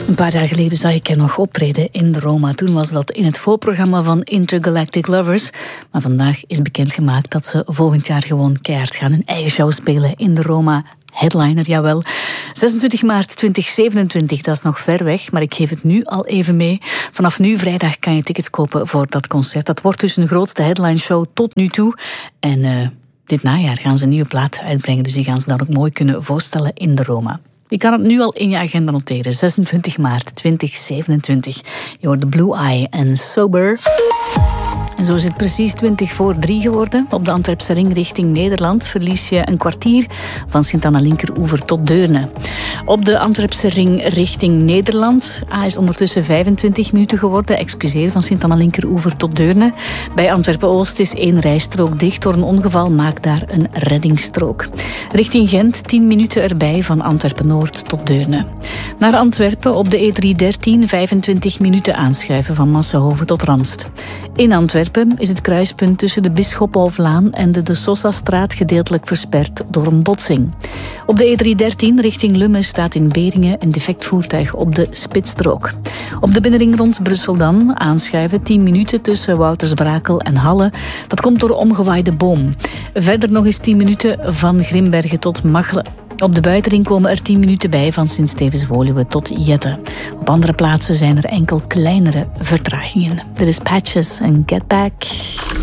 Een paar jaar geleden zag ik haar nog optreden in de Roma. Toen was dat in het voorprogramma van Intergalactic Lovers. Maar vandaag is bekendgemaakt dat ze volgend jaar gewoon keihard gaan een eigen show spelen in de Roma. Headliner, jawel. 26 maart 2027, dat is nog ver weg, maar ik geef het nu al even mee. Vanaf nu, vrijdag, kan je tickets kopen voor dat concert. Dat wordt dus hun grootste headline show tot nu toe. En dit najaar gaan ze een nieuwe plaat uitbrengen, dus die gaan ze dan ook mooi kunnen voorstellen in de Roma. Je kan het nu al in je agenda noteren. 26 maart 2027. Je hoort de Blue Eye en Sober. En zo is het precies 3:20 geworden. Op de Antwerpse ring richting Nederland verlies je een kwartier van Sint-Anna-Linkeroever tot Deurne. Op de Antwerpse ring richting Nederland is ondertussen 25 minuten geworden. Excuseer, van Sint-Anna-Linkeroever tot Deurne. Bij Antwerpen-Oost is 1 rijstrook dicht. Door een ongeval maakt daar een reddingsstrook. Richting Gent 10 minuten erbij van Antwerpen-Noord tot Deurne. Naar Antwerpen op de E313 25 minuten aanschuiven van Massenhoven tot Ranst. In Antwerpen is het kruispunt tussen de Bisschophooflaan en de Sosa-straat gedeeltelijk versperd door een botsing. Op de E313 richting Lummen staat in Beringen een defect voertuig op de spitsstrook. Op de binnenring rond Brussel dan aanschuiven 10 minuten tussen Woutersbrakel en Halle. Dat komt door omgewaaide boom. Verder nog eens 10 minuten van Grimbergen tot Machelen. Op de buitenring komen er 10 minuten bij van Sint-Stevens-Woluwe tot Jette. Op andere plaatsen zijn er enkel kleinere vertragingen. Dit is Patches en Get Back.